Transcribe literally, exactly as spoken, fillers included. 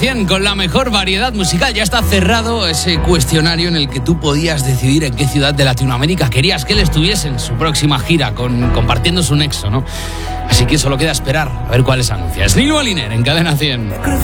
cien con la mejor variedad musical. Ya está cerrado ese cuestionario en el que tú podías decidir en qué ciudad de Latinoamérica querías que él estuviese en su próxima gira, con, compartiendo su nexo, ¿no? Así que solo queda esperar a ver cuáles anuncia. Es Nilo Aliner en Cadena cien.